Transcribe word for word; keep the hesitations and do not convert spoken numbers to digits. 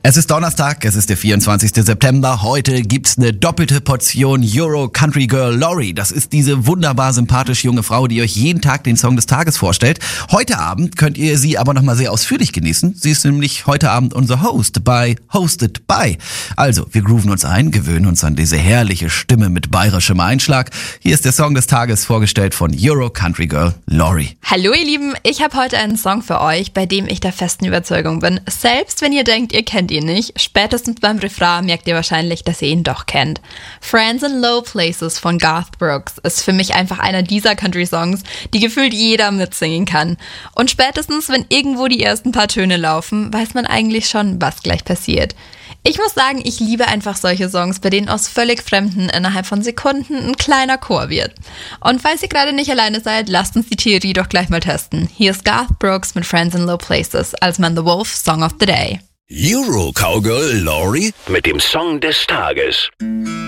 Es ist Donnerstag, es ist der vierundzwanzigster September. Heute gibt's eine doppelte Portion Euro Country Girl Lori. Das ist diese wunderbar sympathische junge Frau, die euch jeden Tag den Song des Tages vorstellt. Heute Abend könnt ihr sie aber nochmal sehr ausführlich genießen. Sie ist nämlich heute Abend unser Host bei Hosted by. Also, wir grooven uns ein, gewöhnen uns an diese herrliche Stimme mit bayerischem Einschlag. Hier ist der Song des Tages, vorgestellt von Euro Country Girl Lori. Hallo ihr Lieben, ich habe heute einen Song für euch, bei dem ich der festen Überzeugung bin, selbst wenn ihr denkt, ihr kennt ihn nicht, spätestens beim Refrain merkt ihr wahrscheinlich, dass ihr ihn doch kennt. Friends in Low Places von Garth Brooks ist für mich einfach einer dieser Country-Songs, die gefühlt jeder mitsingen kann. Und spätestens, wenn irgendwo die ersten paar Töne laufen, weiß man eigentlich schon, was gleich passiert. Ich muss sagen, ich liebe einfach solche Songs, bei denen aus völlig Fremden innerhalb von Sekunden ein kleiner Chor wird. Und falls ihr gerade nicht alleine seid, lasst uns die Theorie doch gleich mal testen. Hier ist Garth Brooks mit Friends in Low Places als Man the Wolf Song of the Day. Euro Cowgirl Lori mit dem Song des Tages.